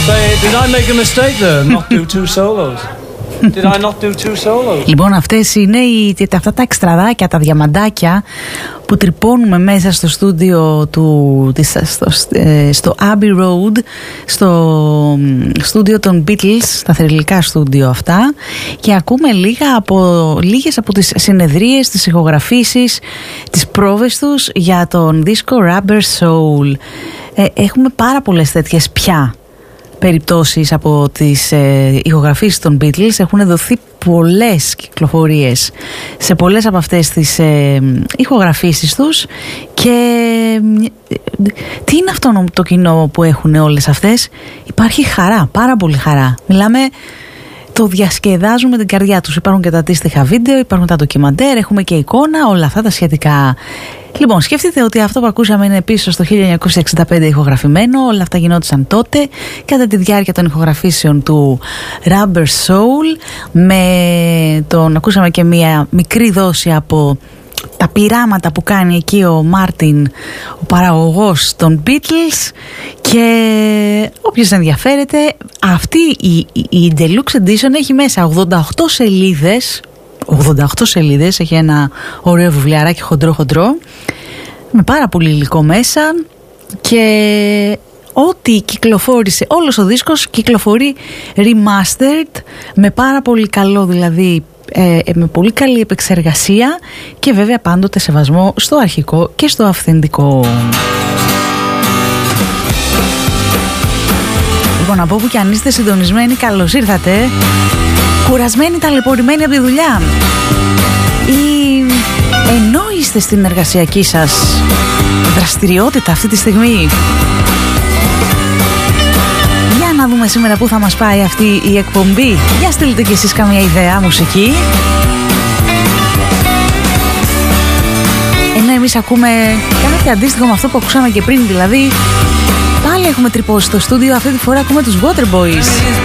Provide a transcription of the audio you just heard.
say, did I make a mistake there? Not do 2 solos. Did I not do 2 solos? Λοιπόν, αυτές είναι αυτά τα εξτραδάκια, τα διαμαντάκια που τρυπώνουμε μέσα στο στούντιο στο Abbey Road, στο στούντιο των Beatles, στα θρυλικά στούντιο αυτά, και ακούμε λίγες από τις συνεδρίες, τις ηχογραφήσεις, τις πρόβες τους για τον δίσκο Rubber Soul. Έχουμε πάρα πολλές τέτοιες πια περιπτώσεις από τις ηχογραφήσεις των Beatles. Έχουν δοθεί πολλές κυκλοφορίες σε πολλές από αυτές τις ηχογραφήσεις τους. Και τι είναι αυτό το κοινό που έχουν όλες αυτές? Υπάρχει χαρά, πάρα πολύ χαρά. Μιλάμε, το διασκεδάζουν με την καρδιά τους. Υπάρχουν και τα αντίστοιχα βίντεο, υπάρχουν τα ντοκιμαντέρ, έχουμε και εικόνα, όλα αυτά τα σχετικά. Λοιπόν, σκεφτείτε ότι αυτό που ακούσαμε είναι πίσω στο 1965 ηχογραφημένο. Όλα αυτά γινόντουσαν τότε, κατά τη διάρκεια των ηχογραφήσεων του Rubber Soul. Ακούσαμε και μία μικρή δόση από τα πειράματα που κάνει εκεί ο Μάρτιν, ο παραγωγός των Beatles. Και όποιος ενδιαφέρεται, αυτή η Deluxe Edition έχει μέσα 88 σελίδες. 88 σελίδες, έχει ένα ωραίο βιβλιαράκι χοντρό με πάρα πολύ υλικό μέσα, και ό,τι κυκλοφόρησε, όλος ο δίσκος κυκλοφορεί remastered, με πάρα πολύ καλό, δηλαδή με πολύ καλή επεξεργασία, και βέβαια πάντοτε σεβασμό στο αρχικό και στο αυθεντικό. Λοιπόν, από όπου και αν είστε συντονισμένοι, καλώς ήρθατε. Κουρασμένοι, ταλαιπωρημένοι από τη δουλειά, ή ενώ είστε στην εργασιακή σας δραστηριότητα αυτή τη στιγμή, για να δούμε σήμερα πού θα μας πάει αυτή η εκπομπή. Για στείλτε κι εσείς καμία ιδέα μουσική. Ενώ εμείς ακούμε κάτι αντίστοιχο με αυτό που ακούσαμε και πριν, δηλαδή πάλι έχουμε τρυπώσει στο στούντιο. Αυτή τη φορά ακούμε τους Waterboys.